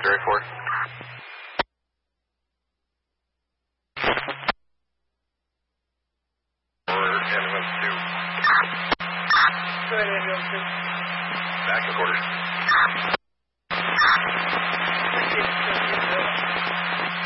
Jerry 4. Or ambulance 2. Go ahead, ambulance 2. Back to quarters.